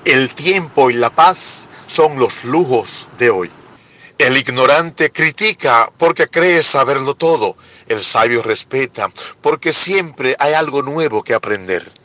El tiempo y la paz son los lujos de hoy. El ignorante critica porque cree saberlo todo. El sabio respeta porque siempre hay algo nuevo que aprender.